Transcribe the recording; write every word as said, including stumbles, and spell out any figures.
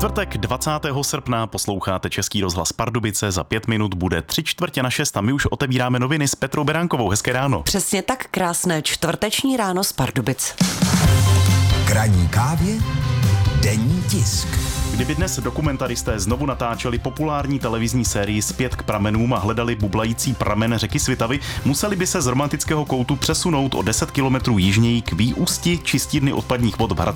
čtvrtek dvacátého srpna posloucháte Český rozhlas Pardubice, za pět minut bude tři čtvrtě na šest a my už otevíráme noviny s Petrou Beránkovou. Hezké ráno. Přesně tak, krásné čtvrteční ráno z Pardubic. K ranní kávě denní tisk. Kdyby dnes dokumentaristé znovu natáčeli populární televizní sérii Zpět k pramenům a hledali bublající pramen řeky Svitavy, museli by se z romantického koutu přesunout o deset kilometrů jižněji k výústi čistírny odpadních vod v Hradci